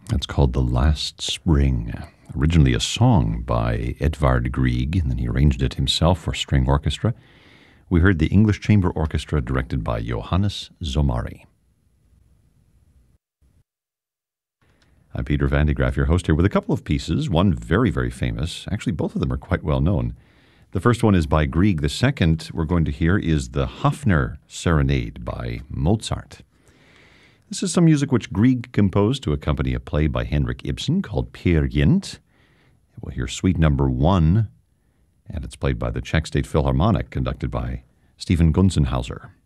It's called The Last Spring. Originally a song by Edvard Grieg, and then he arranged it himself for string orchestra. We heard the English Chamber Orchestra directed by Johannes Zomari. I'm Peter Van de Graaff, your host here, with a couple of pieces, one very, very famous. Actually, both of them are quite well known. The first one is by Grieg. The second we're going to hear is the Hafner Serenade by Mozart. This is some music which Grieg composed to accompany a play by Henrik Ibsen called Peer Gynt. We'll hear Suite Number 1, and it's played by the Czech State Philharmonic, conducted by Stephen Gunzenhauser.